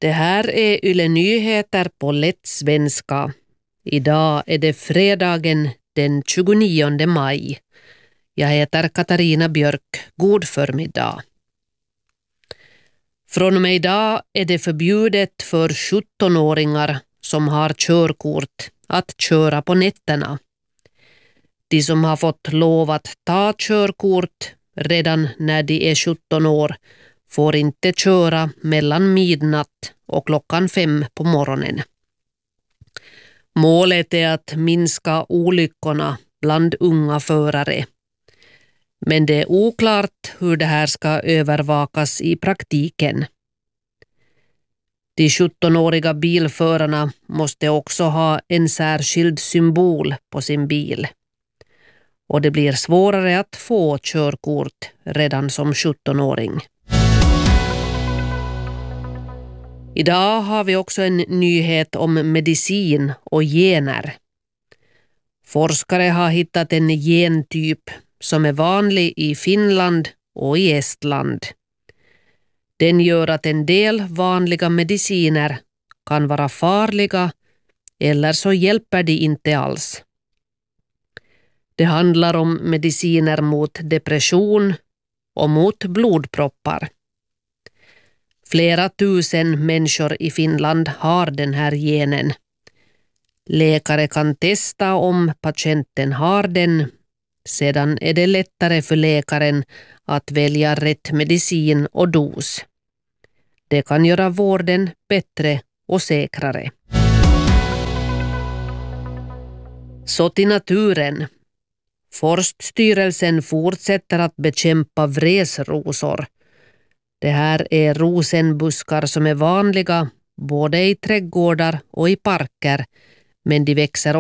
Det här är Yle Nyheter på lätt svenska. Idag är det fredagen den 29 maj. Jag heter Katarina Björk. God förmiddag. Från och med idag är det förbjudet för 17-åringar som har körkort att köra på nätterna. De som har fått lov att ta körkort redan när de är 17 år får inte köra mellan midnatt och 5 på morgonen. Målet är att minska olyckorna bland unga förare. Men det är oklart hur det här ska övervakas i praktiken. De 17-åriga bilförarna måste också ha en särskild symbol på sin bil. Och det blir svårare att få körkort redan som 17-åring. Idag har vi också en nyhet om medicin och gener. Forskare har hittat en gentyp som är vanlig i Finland och i Estland. Den gör att en del vanliga mediciner kan vara farliga eller så hjälper de inte alls. Det handlar om mediciner mot depression och mot blodproppar. Flera tusen människor i Finland har den här genen. Läkare kan testa om patienten har den. Sedan är det lättare för läkaren att välja rätt medicin och dos. Det kan göra vården bättre och säkrare. Så till naturen. Forststyrelsen fortsätter att bekämpa vresrosor. Det här är rosenbuskar som är vanliga både i trädgårdar och i parker, men de växer